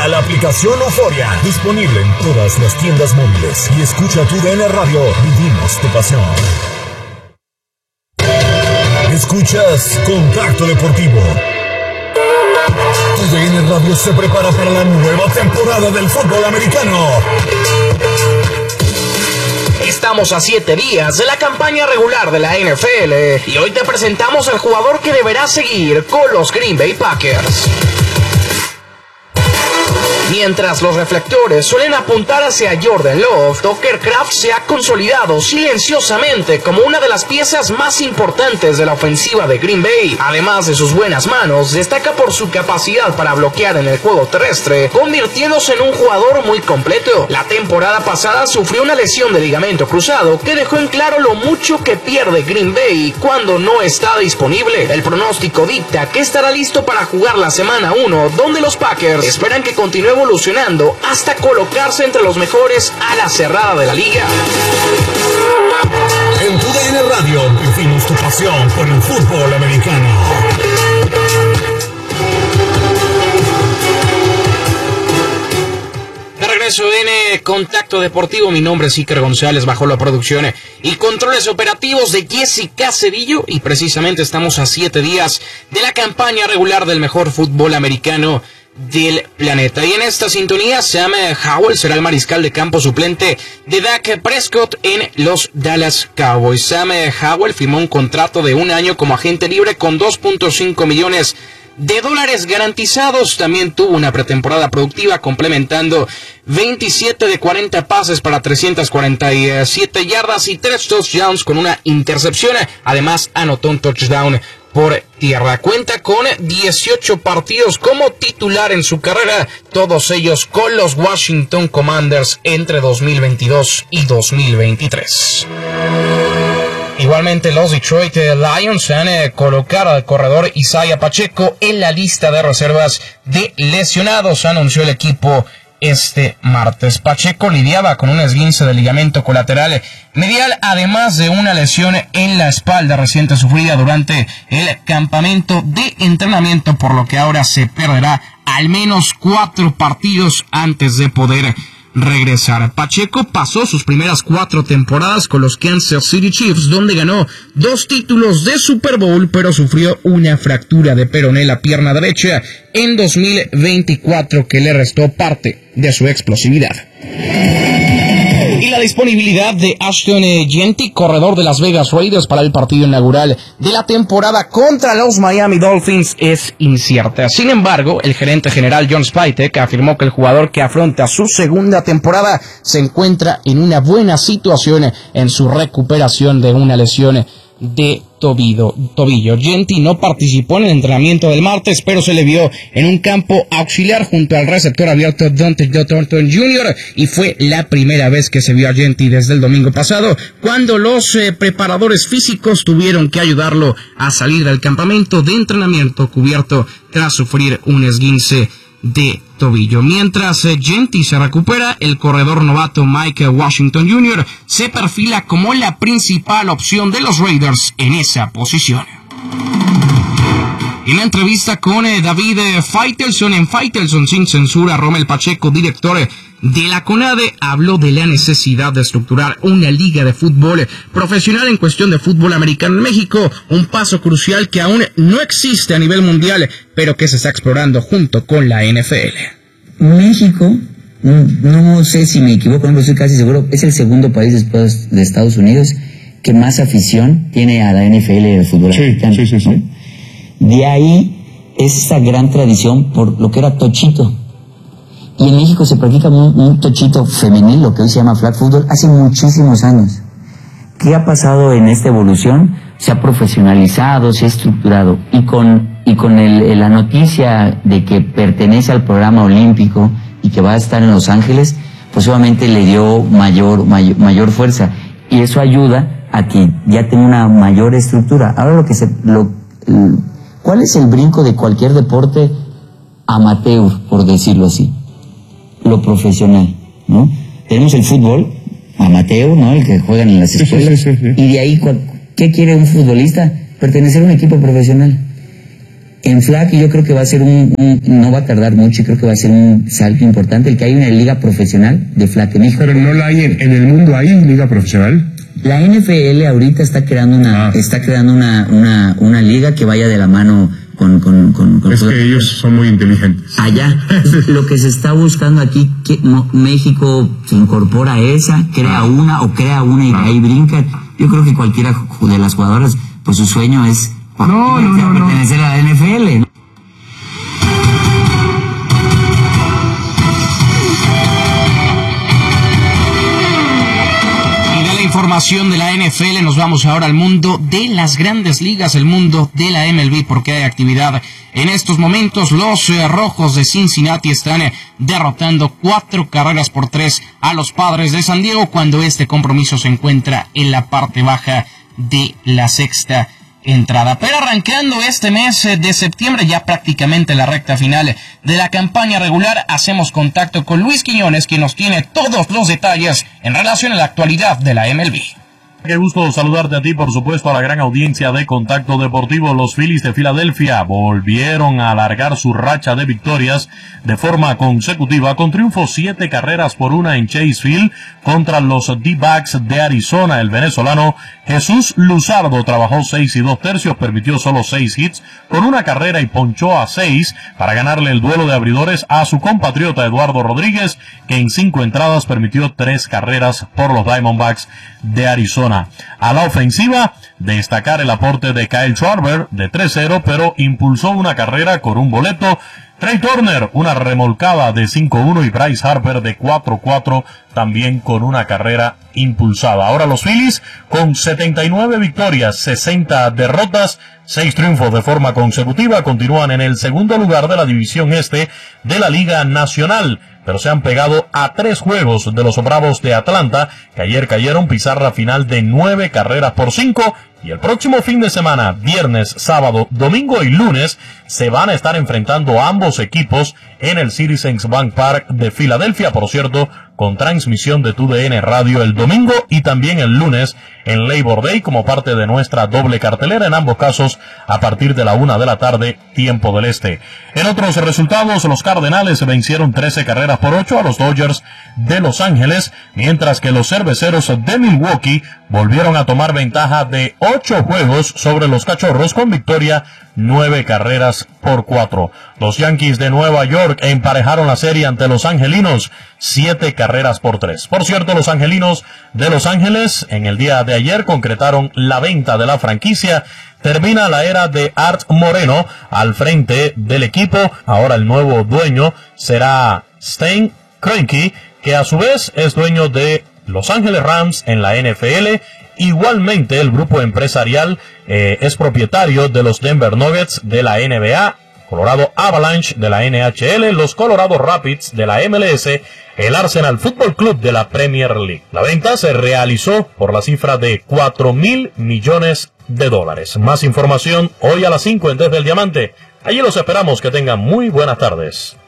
Descarga la aplicación Euforia, disponible en todas las tiendas móviles. Y escucha tu DN Radio, vivimos tu pasión. Escuchas Contacto Deportivo. Tu DN Radio se prepara para la nueva temporada del fútbol americano. Estamos a 7 días de la campaña regular de la NFL y hoy te presentamos al jugador que deberá seguir con los Green Bay Packers. Mientras los reflectores suelen apuntar hacia Jordan Love, Tucker Kraft se ha consolidado silenciosamente como una de las piezas más importantes de la ofensiva de Green Bay. Además de sus buenas manos, destaca por su capacidad para bloquear en el juego terrestre, convirtiéndose en un jugador muy completo. La temporada pasada sufrió una lesión de ligamento cruzado que dejó en claro lo mucho que pierde Green Bay cuando no está disponible. El pronóstico dicta que estará listo para jugar la semana 1, donde los Packers esperan que continúe evolucionando hasta colocarse entre los mejores a la cerrada de la liga. En tu DN Radio vivimos tu pasión por el fútbol americano. De regreso en Contacto Deportivo, mi nombre es Iker González, bajo la producción y controles operativos de Jessica Cedillo, y precisamente estamos a 7 días de la campaña regular del mejor fútbol americano del planeta. Y en esta sintonía, Sam Howell será el mariscal de campo suplente de Dak Prescott en los Dallas Cowboys. Sam Howell firmó un contrato de 1 año como agente libre con $2.5 millones garantizados. También tuvo una pretemporada productiva, complementando 27 de 40 pases para 347 yardas y 3 touchdowns con una intercepción. Además, anotó un touchdown por tierra. Cuenta con 18 partidos como titular en su carrera, todos ellos con los Washington Commanders entre 2022 y 2023. Igualmente, los Detroit Lions han colocado al corredor Isaiah Pacheco en la lista de reservas de lesionados, anunció el equipo este martes. Pacheco lidiaba con un esguince de ligamento colateral medial, además de una lesión en la espalda reciente sufrida durante el campamento de entrenamiento, por lo que ahora se perderá al menos 4 partidos antes de poder regresar. Pacheco pasó sus primeras 4 temporadas con los Kansas City Chiefs, donde ganó 2 títulos de Super Bowl, pero sufrió una fractura de peroné en la pierna derecha en 2024 que le restó parte de su explosividad. Y la disponibilidad de Ashton Jeanty, corredor de Las Vegas Raiders, para el partido inaugural de la temporada contra los Miami Dolphins es incierta. Sin embargo, el gerente general John Spytek afirmó que el jugador, que afronta su segunda temporada, se encuentra en una buena situación en su recuperación de una lesión de tobillo. Jeanty no participó en el entrenamiento del martes, pero se le vio en un campo auxiliar junto al receptor abierto Dante Thornton Jr. y fue la primera vez que se vio a Jeanty desde el domingo pasado, cuando los preparadores físicos tuvieron que ayudarlo a salir del campamento de entrenamiento cubierto tras sufrir un esguince de tobillo. Mientras Jeanty se recupera, el corredor novato Mike Washington Jr. se perfila como la principal opción de los Raiders en esa posición. En la entrevista con David Faitelson en Faitelson Sin Censura, Rommel Pacheco, director de la CONADE, habló de la necesidad de estructurar una liga de fútbol profesional en cuestión de fútbol americano en México, un paso crucial que aún no existe a nivel mundial, pero que se está explorando junto con la NFL. México, no sé si me equivoco, pero estoy casi seguro, es el segundo país después de Estados Unidos que más afición tiene a la NFL de fútbol americano. Sí. De ahí es esa gran tradición por lo que era tochito. Y en México se practica un tochito femenil, lo que hoy se llama flag football, hace muchísimos años. ¿Qué ha pasado en esta evolución? Se ha profesionalizado, se ha estructurado. Y con la noticia de que pertenece al programa olímpico y que va a estar en Los Ángeles, pues obviamente le dio mayor fuerza. Y eso ayuda a que ya tenga una mayor estructura. Ahora ¿cuál es el brinco de cualquier deporte amateur, por decirlo así? Lo profesional, ¿no? Tenemos el fútbol amateur, ¿no? El que juegan en las escuelas. Sí. Y de ahí, ¿qué quiere un futbolista? Pertenecer a un equipo profesional. En flag yo creo que va a ser no va a tardar mucho y creo que va a ser un salto importante el que hay una liga profesional de flag en México. Pero no la hay en el mundo, ¿hay liga profesional? La NFL ahorita está creando una liga que vaya de la mano con es que ellos son muy inteligentes. Allá, lo que se está buscando aquí, que México se incorpora a esa, crea una y ahí brinca. Yo creo que cualquiera de las jugadoras, pues su sueño es pertenecer a la NFL, ¿no? Información de la NFL, nos vamos ahora al mundo de las grandes ligas, el mundo de la MLB, porque hay actividad en estos momentos. Los Rojos de Cincinnati están derrotando 4-3 a los Padres de San Diego, cuando este compromiso se encuentra en la parte baja de la sexta entrada. Pero arrancando este mes de septiembre, ya prácticamente la recta final de la campaña regular, hacemos contacto con Luis Quiñones, quien nos tiene todos los detalles en relación a la actualidad de la MLB. Qué gusto saludarte a ti, por supuesto, a la gran audiencia de Contacto Deportivo. Los Phillies de Filadelfia volvieron a alargar su racha de victorias de forma consecutiva, con triunfo 7-1 en Chase Field contra los D-backs de Arizona. El venezolano Jesús Luzardo trabajó 6 2/3, permitió solo 6 hits con una carrera y ponchó a 6 para ganarle el duelo de abridores a su compatriota Eduardo Rodríguez, que en 5 entradas permitió 3 carreras por los Diamondbacks de Arizona. A la ofensiva, destacar el aporte de Kyle Schwarber de 3-0, pero impulsó una carrera con un boleto. Trey Turner, una remolcada de 5-1, y Bryce Harper de 4-4, también con una carrera impulsada. Ahora los Phillies, con 79 victorias, 60 derrotas, 6 triunfos de forma consecutiva, continúan en el segundo lugar de la división este de la Liga Nacional, pero se han pegado a 3 juegos de los Bravos de Atlanta, que ayer cayeron pizarra final de 9-5, y el próximo fin de semana, viernes, sábado, domingo y lunes, se van a estar enfrentando a ambos equipos en el Citizens Bank Park de Filadelfia, por cierto, con transmisión de TUDN Radio el domingo y también el lunes en Labor Day, como parte de nuestra doble cartelera, en ambos casos a partir de la 1 de la tarde, tiempo del este. En otros resultados, los Cardenales vencieron 13-8 a los Dodgers de Los Ángeles, mientras que los Cerveceros de Milwaukee volvieron a tomar ventaja de 8 juegos sobre los Cachorros, con victoria 9-4. Los Yankees de Nueva York emparejaron la serie ante los Angelinos 7-3. Por cierto, los Angelinos de Los Ángeles en el día de ayer concretaron la venta de la franquicia. Termina la era de Art Moreno al frente del equipo. Ahora el nuevo dueño será Stan Kroenke, que a su vez es dueño de Los Ángeles Rams en la NFL. Igualmente, el grupo empresarial es propietario de los Denver Nuggets de la NBA, Colorado Avalanche de la NHL, los Colorado Rapids de la MLS, el Arsenal Football Club de la Premier League. La venta se realizó por la cifra de $4,000 millones. Más información hoy a las 5 en Desde el Diamante. Allí los esperamos. Que tengan muy buenas tardes.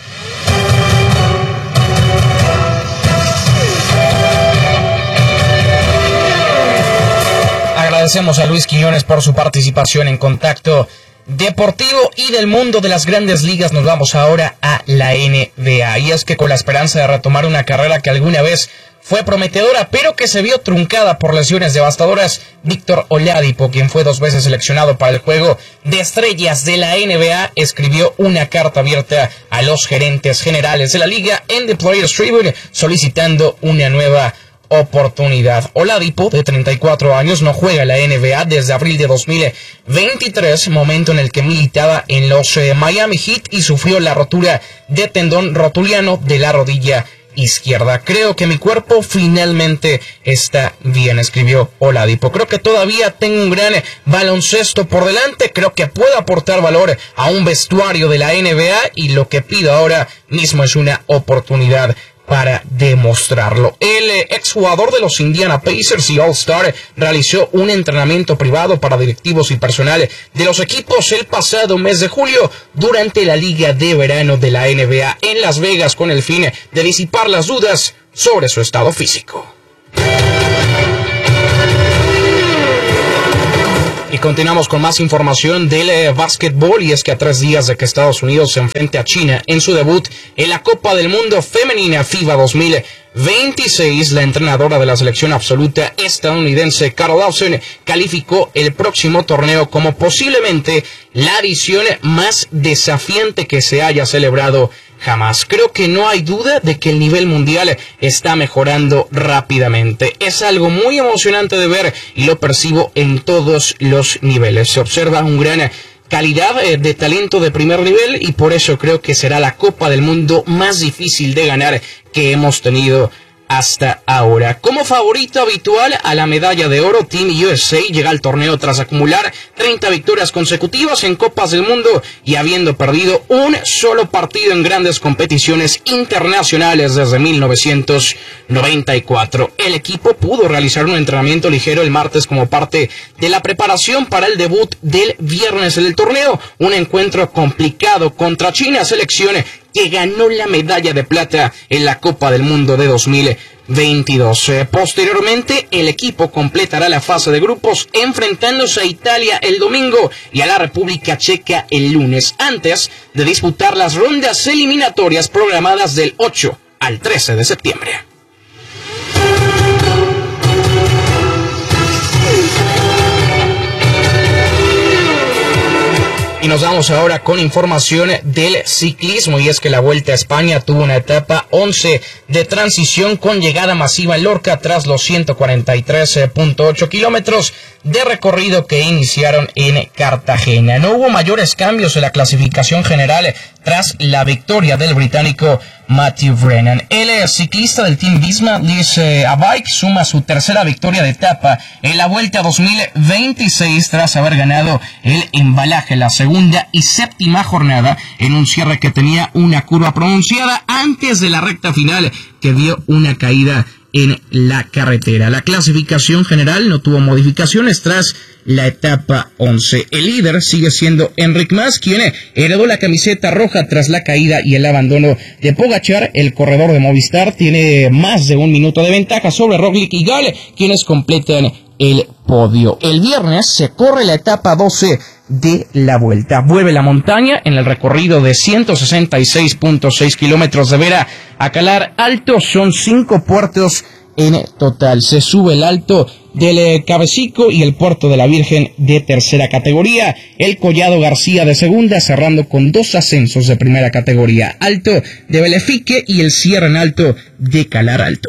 Agradecemos a Luis Quiñones por su participación en Contacto Deportivo, y del mundo de las grandes ligas nos vamos ahora a la NBA. Y es que con la esperanza de retomar una carrera que alguna vez fue prometedora, pero que se vio truncada por lesiones devastadoras, Víctor Oladipo, quien fue 2 veces seleccionado para el juego de estrellas de la NBA, escribió una carta abierta a los gerentes generales de la liga en The Players Tribune, solicitando una nueva oportunidad. Oladipo, de 34 años, no juega en la NBA desde abril de 2023, momento en el que militaba en los Miami Heat y sufrió la rotura de tendón rotuliano de la rodilla izquierda. Creo que mi cuerpo finalmente está bien, escribió Oladipo. Creo que todavía tengo un gran baloncesto por delante. Creo que puedo aportar valor a un vestuario de la NBA y lo que pido ahora mismo es una oportunidad para demostrarlo. El exjugador de los Indiana Pacers y All-Star realizó un entrenamiento privado para directivos y personal de los equipos el pasado mes de julio durante la Liga de Verano de la NBA en Las Vegas, con el fin de disipar las dudas sobre su estado físico. Y continuamos con más información del básquetbol, y es que a 3 días de que Estados Unidos se enfrente a China en su debut en la Copa del Mundo Femenina FIBA 2026, la entrenadora de la selección absoluta estadounidense Carol Lawson calificó el próximo torneo como posiblemente la edición más desafiante que se haya celebrado jamás. Creo que no hay duda de que el nivel mundial está mejorando rápidamente. Es algo muy emocionante de ver y lo percibo en todos los niveles. Se observa un gran calidad de talento de primer nivel y por eso creo que será la Copa del Mundo más difícil de ganar que hemos tenido hasta ahora. Como favorito habitual a la medalla de oro, Team USA llega al torneo tras acumular 30 victorias consecutivas en Copas del Mundo y habiendo perdido un solo partido en grandes competiciones internacionales desde 1994. El equipo pudo realizar un entrenamiento ligero el martes como parte de la preparación para el debut del viernes del torneo, un encuentro complicado contra China, selección que ganó la medalla de plata en la Copa del Mundo de 2022. Posteriormente, el equipo completará la fase de grupos enfrentándose a Italia el domingo y a la República Checa el lunes, antes de disputar las rondas eliminatorias programadas del 8 al 13 de septiembre. Y nos vamos ahora con información del ciclismo, y es que la Vuelta a España tuvo una etapa 11 de transición con llegada masiva en Lorca tras los 143.8 kilómetros de recorrido que iniciaron en Cartagena. No hubo mayores cambios en la clasificación general tras la victoria del británico Matthew Brennan. El ciclista del Team Visma, Liz Abike, suma su tercera victoria de etapa en la Vuelta 2026 tras haber ganado el embalaje, la segunda y séptima jornada, en un cierre que tenía una curva pronunciada antes de la recta final que dio una caída en la carretera. La clasificación general no tuvo modificaciones tras la etapa 11. El líder sigue siendo Enric Mas, quien heredó la camiseta roja tras la caída y el abandono de Pogačar. El corredor de Movistar tiene más de un minuto de ventaja sobre Roglic y Gal, quienes completan el podio. El viernes se corre la etapa 12 de la Vuelta. Vuelve la montaña en el recorrido de 166.6 kilómetros de Vera a Calar Alto. Son 5 puertos en total. Se sube el Alto del Cabecico y el Puerto de la Virgen de tercera categoría. El Collado García de segunda, cerrando con 2 ascensos de primera categoría. Alto de Belefique y el cierre en Alto de Calar Alto.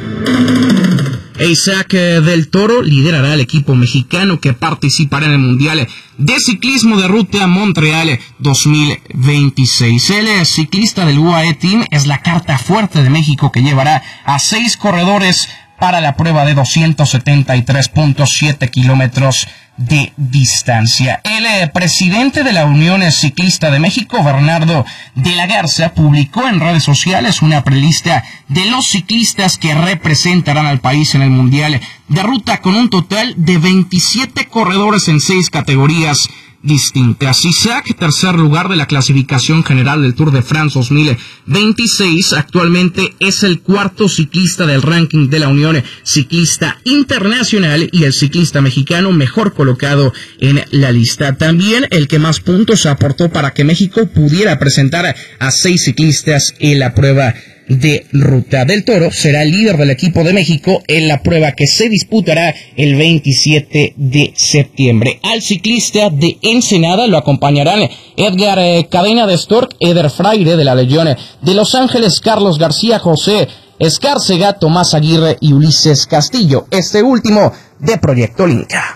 Isaac del Toro liderará al equipo mexicano que participará en el Mundial de Ciclismo de Ruta Montreal 2026. El ciclista del UAE Team es la carta fuerte de México, que llevará a 6 corredores para la prueba de 273.7 kilómetros de distancia. El presidente de la Unión Ciclista de México, Bernardo de la Garza, publicó en redes sociales una prelista de los ciclistas que representarán al país en el Mundial de Ruta, con un total de 27 corredores en 6 categorías distintas. Isaac, tercer lugar de la clasificación general del Tour de France 2026, actualmente es el 4º ciclista del ranking de la Unión Ciclista Internacional y el ciclista mexicano mejor colocado en la lista. También el que más puntos aportó para que México pudiera presentar a 6 ciclistas en la prueba de ruta. Del Toro será el líder del equipo de México en la prueba que se disputará el 27 de septiembre. Al ciclista de Ensenada lo acompañarán Edgar Cadena de Stork, Eder Fraire de la Legión de Los Ángeles, Carlos García, José Escárcega, Tomás Aguirre y Ulises Castillo, este último de Proyecto Linca.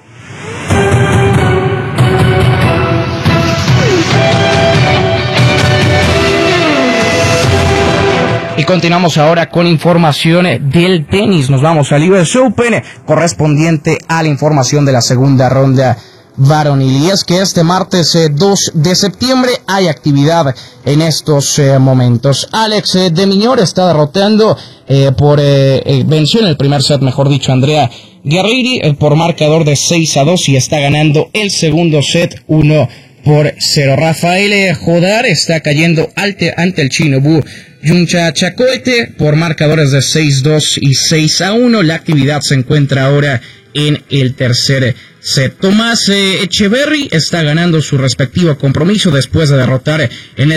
Y continuamos ahora con información del tenis. Nos vamos al US Open, correspondiente a la información de la segunda ronda varonil. Y es que este martes 2 de septiembre hay actividad en estos momentos. Alex de Miñor está derrotando venció en el primer set, mejor dicho, Andrea Guerrieri por marcador de 6-2 y está ganando el segundo set 1-0. Rafael Jodar está cayendo ante el chino Bu Junchachacoite por marcadores de 6-2 y 6-1. La actividad se encuentra ahora en el tercer set. Tomás Echeverry está ganando su respectivo compromiso después de derrotar en el